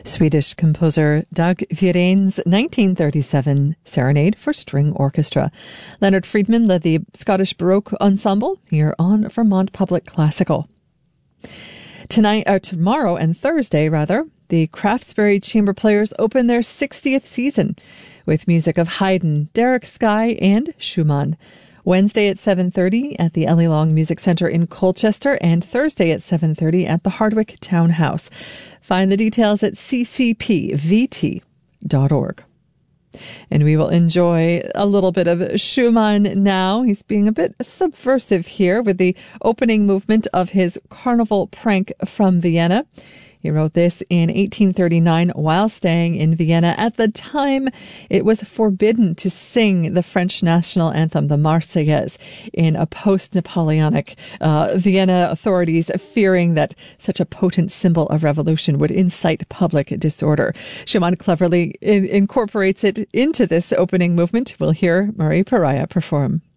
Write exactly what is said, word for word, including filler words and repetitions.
Swedish composer Dag Virén's nineteen thirty-seven Serenade for String Orchestra. Leonard Friedman led the Scottish Baroque Ensemble here on Vermont Public Classical. Tonight, or tomorrow and Thursday, rather, the Craftsbury Chamber Players open their sixtieth season with music of Haydn, Derek Skye, and Schumann. Wednesday at seven thirty at the Ellie Long Music Centre in Colchester, and Thursday at seven thirty at the Hardwick Townhouse. Find the details at c c p v t dot org. And we will enjoy a little bit of Schumann now. He's being a bit subversive here with the opening movement of his Carnival Prank from Vienna. He wrote this in eighteen thirty-nine while staying in Vienna. At the time, it was forbidden to sing the French national anthem, the Marseillaise, in a post-Napoleonic uh, Vienna authorities fearing that such a potent symbol of revolution would incite public disorder. Schumann cleverly in- incorporates it into this opening movement. We'll hear Murray Pariah perform.